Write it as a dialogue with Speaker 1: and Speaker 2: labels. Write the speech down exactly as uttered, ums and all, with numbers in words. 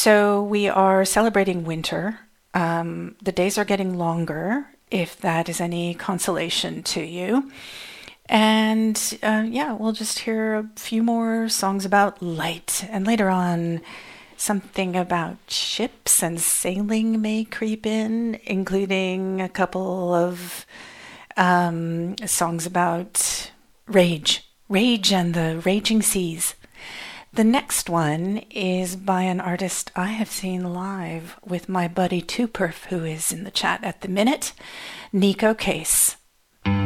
Speaker 1: So we are celebrating winter. Um, the days are getting longer, if that is any consolation to you. And uh, yeah, we'll just hear a few more songs about light. And later on, something about ships and sailing may creep in, including a couple of um, songs about rage. Rage and the raging seas. The next one is by an artist I have seen live with my buddy Two Perf, who is in the chat at the minute, Nico Case.